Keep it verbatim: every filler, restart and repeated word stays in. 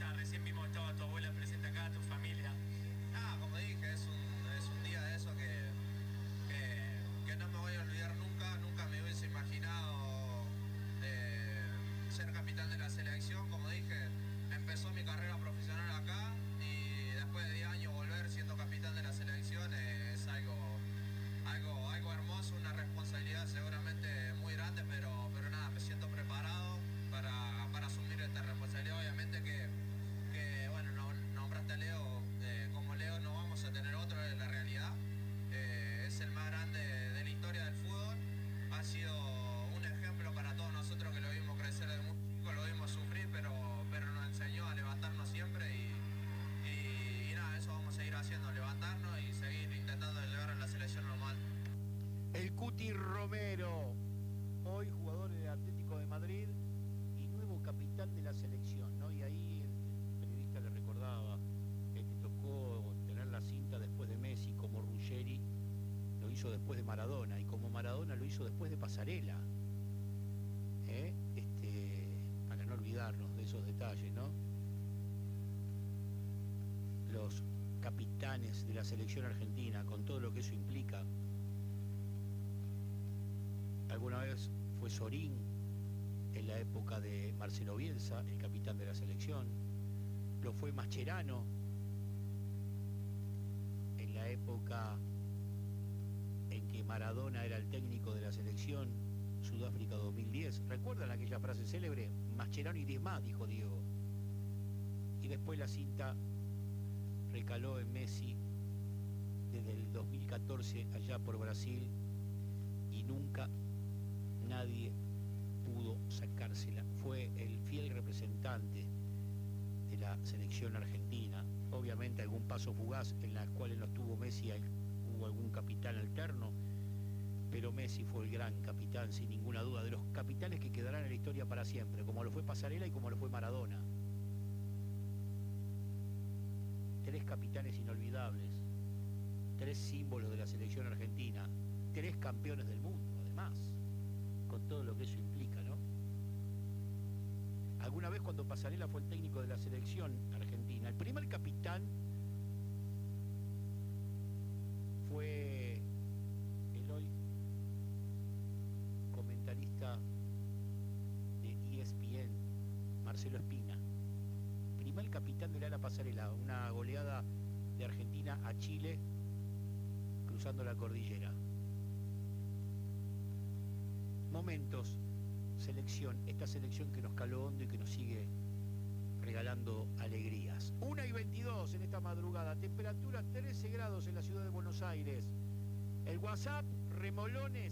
nada, recién vimos que estaba tu abuela presente acá, tu familia. Ah, como dije, es un, es un día de eso que, que, que no me voy a olvidar nunca. Nunca me hubiese imaginado eh, ser capitán de la selección. Como dije, empezó mi carrera profesional acá y después de diez años volver siendo capitán de la selección eh, es algo, algo, algo hermoso, una responsabilidad seguramente muy grande, pero, pero nada, me siento preparado para, para asumir esta responsabilidad. Obviamente que, que bueno, no, nombraste a Leo, eh, como Leo no vamos a tener otro, es la realidad. Eh, es el más grande de la historia del fútbol, ha sido un ejemplo para todos nosotros que lo vimos crecer de muy chico, lo vimos sufrir, pero, pero nos enseñó a levantarnos siempre y, y, y nada, eso vamos a seguir haciendo, levantarnos y seguir intentando llegar a la selección normal. El Cuti Romero, hoy jugador del Atlético de Madrid y nuevo capitán de la selección, ¿no? Y ahí el periodista le recordaba que te tocó tener la cinta después de Messi, como Ruggeri lo hizo después de Maradona, y como Maradona lo hizo después de Pasarela, ¿eh? este, para no olvidarnos de esos detalles, ¿no? Los capitanes de la selección argentina, con todo lo que eso implica. Alguna vez fue Sorín, en la época de Marcelo Bielsa, el capitán de la selección. Lo fue Mascherano, en la época en que Maradona era el técnico de la selección, Sudáfrica dos mil diez. ¿Recuerdan aquella frase célebre? Mascherano y diez más, dijo Diego. Y después la cinta recaló en Messi desde el dos mil catorce allá por Brasil y nunca nadie pudo sacársela. Fue el fiel representante de la selección argentina. Obviamente algún paso fugaz en la cual no estuvo Messi, hubo algún capitán alterno, pero Messi fue el gran capitán, sin ninguna duda, de los capitanes que quedarán en la historia para siempre, como lo fue Pasarela y como lo fue Maradona. Tres capitanes inolvidables, tres símbolos de la selección argentina, tres campeones del mundo, además, con todo lo que eso implica, ¿no? Alguna vez cuando Pasarela fue el técnico de la selección argentina, el primer capitán fue el hoy comentarista de E S P N, Marcelo Espina. Primer capitán del ala Pasarela, una goleada de Argentina a Chile cruzando la cordillera. Momentos, selección, esta selección que nos caló hondo y que nos sigue regalando alegrías. una y veintidós en esta madrugada, temperatura trece grados en la ciudad de Buenos Aires. El WhatsApp, remolones.